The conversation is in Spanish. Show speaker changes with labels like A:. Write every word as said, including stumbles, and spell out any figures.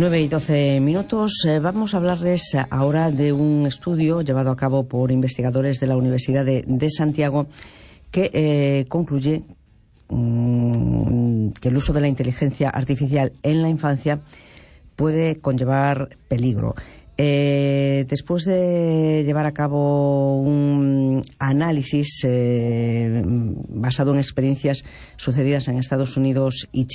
A: nueve y doce minutos. Eh, vamos a hablarles ahora de un estudio llevado a cabo por investigadores de la Universidad de, de Santiago que eh, concluye um, que el uso de la inteligencia artificial en la infancia puede conllevar peligro. Eh, después de llevar a cabo un análisis eh, basado en experiencias sucedidas en Estados Unidos y China,